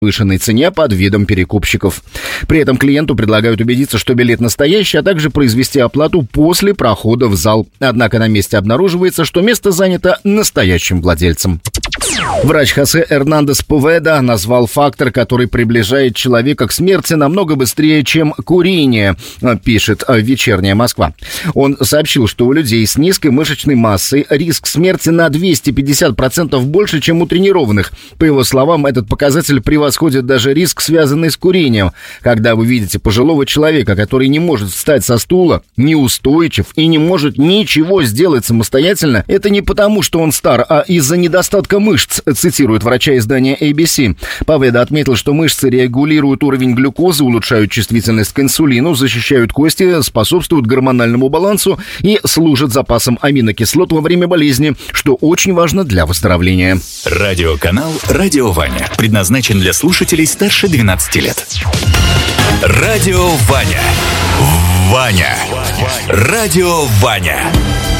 завышенной цене под видом перекупщиков. При этом клиенту предлагают убедиться, что билет настоящий, а также произвести оплату после прохода в зал. Однако на месте обнаруживается, что место занято настоящим владельцем. Врач Хосе Эрнандес Поведа назвал фактор, который приближает человека к смерти намного быстрее, чем курение, пишет «Вечерняя Москва». Он сообщил, что у людей с низкой мышечной массой риск смерти на 250% больше, чем у тренированных. По его словам, этот показатель превосходит даже риск, связанный с курением. Когда вы видите пожилого человека, который не может встать со стула, неустойчив и не может ничего сделать самостоятельно, это не потому, что он стар, а из-за недостатка мышц, цитирует врача издания ABC. Поведа отметил, что мышцы регулируют уровень глюкозы, улучшают чувствительность к инсулину, защищают кости, способствуют гормональному балансу и служат запасом аминокислот во время болезни, что очень важно для выздоровления. Радиоканал «Радио Ваня» предназначен для слушателей старше 12 лет. Радио Ваня. Ваня. Радио Ваня.